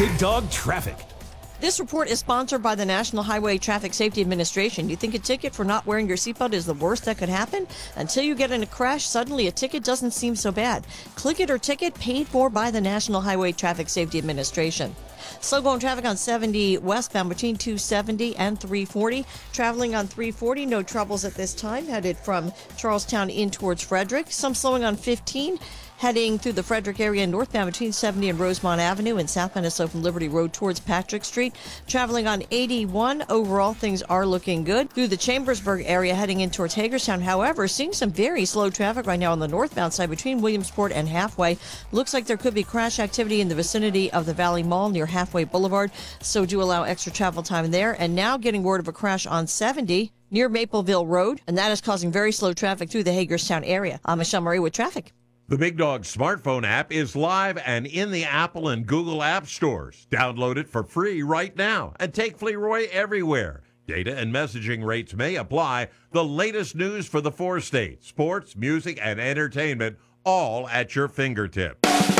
Big Dog Traffic. This report is sponsored by the National Highway Traffic Safety Administration. You think a ticket for not wearing your seatbelt is the worst that could happen? Until you get in a crash, suddenly a ticket doesn't seem so bad. Click It or Ticket, paid for by the National Highway Traffic Safety Administration. Slow going traffic on 70 westbound between 270 and 340. Traveling on 340, no troubles at this time, headed from Charlestown in towards Frederick. Some slowing on 15. Heading through the Frederick area northbound between 70 and Rosemont Avenue and southbound is slow from Liberty Road towards Patrick Street. Traveling on 81, overall things are looking good. Through the Chambersburg area heading in towards Hagerstown, however, seeing some very slow traffic right now on the northbound side between Williamsport and Halfway. Looks like there could be crash activity in the vicinity of the Valley Mall near Halfway Boulevard, so do allow extra travel time there. And now getting word of a crash on 70 near Mapleville Road, and that is causing very slow traffic through the Hagerstown area. I'm Michelle Murray with traffic. The Big Dog smartphone app is live and in the Apple and Google app stores. Download it for free right now and take Fleroy everywhere. Data and messaging rates may apply. The latest news for the 4 states, sports, music, and entertainment, all at your fingertips.